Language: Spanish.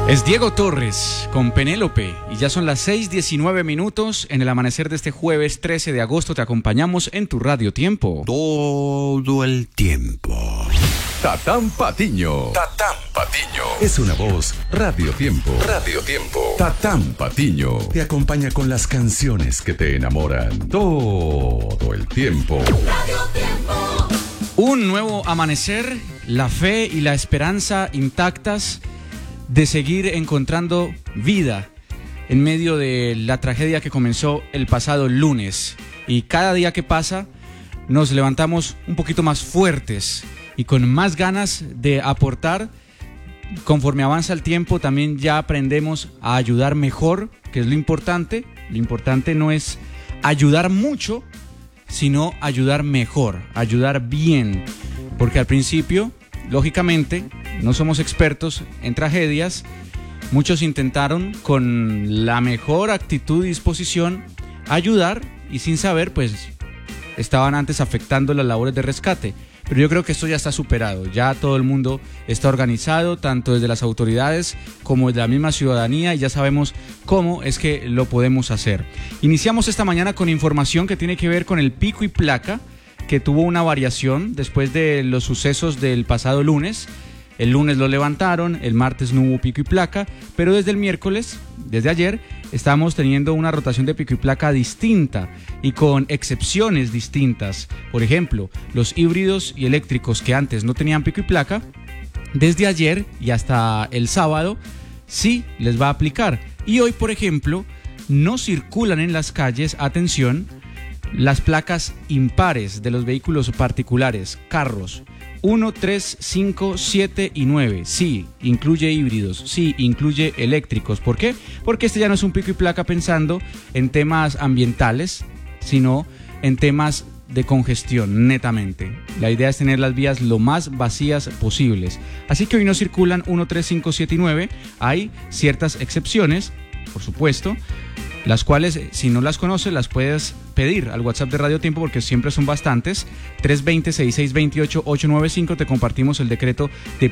Es Diego Torres con Penélope y ya son las 6:19 minutos en el amanecer de este jueves 13 de agosto. Te acompañamos en tu Radio Tiempo. Todo el tiempo. Tatán Patiño. Tatán Patiño. Es una voz Radio Tiempo. Radio Tiempo. Tatán Patiño. Te acompaña con las canciones que te enamoran. Todo el tiempo. Radio Tiempo. Un nuevo amanecer, la fe y la esperanza intactas de seguir encontrando vida en medio de la tragedia que comenzó el pasado lunes. Y cada día que pasa nos levantamos un poquito más fuertes y con más ganas de aportar. Conforme avanza el tiempo también ya aprendemos a ayudar mejor, que es lo importante. Lo importante no es ayudar mucho, sino ayudar mejor, ayudar bien. Porque al principio, lógicamente, no somos expertos en tragedias. Muchos intentaron con la mejor actitud y disposición ayudar y sin saber, pues estaban antes afectando las labores de rescate. Pero yo creo que esto ya está superado, ya todo el mundo está organizado, tanto desde las autoridades como desde la misma ciudadanía, y ya sabemos cómo es que lo podemos hacer. Iniciamos esta mañana con información que tiene que ver con el pico y placa, que tuvo una variación después de los sucesos del pasado lunes. El lunes lo levantaron, el martes no hubo pico y placa, pero desde el miércoles, desde ayer, estamos teniendo una rotación de pico y placa distinta y con excepciones distintas. Por ejemplo, los híbridos y eléctricos que antes no tenían pico y placa, desde ayer y hasta el sábado sí les va a aplicar. Y hoy, por ejemplo, no circulan en las calles, atención, las placas impares de los vehículos particulares, carros 1, 3, 5, 7 y 9. Sí, incluye híbridos, sí, incluye eléctricos. ¿Por qué? Porque este ya no es un pico y placa pensando en temas ambientales, sino en temas de congestión, netamente. La idea es tener las vías lo más vacías posibles. Así que hoy no circulan 1, 3, 5, 7 y 9. Hay ciertas excepciones, por supuesto, las cuales, si no las conoces, las puedes pedir al WhatsApp de Radio Tiempo, porque siempre son bastantes. 320-6628-895, te compartimos el decreto de